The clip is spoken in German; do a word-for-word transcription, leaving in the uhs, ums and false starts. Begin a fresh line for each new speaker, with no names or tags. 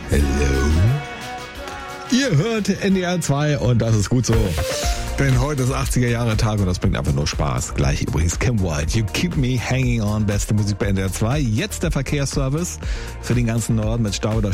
Hello. Ihr hört N D R zwei und das ist gut so. Denn heute ist achtziger-Jahre-Tag und das bringt einfach nur Spaß. Gleich übrigens Kim Wilde, You Keep Me Hanging On, beste Musik bei N D R zwei. Jetzt der Verkehrsservice für den ganzen Norden mit Stau oder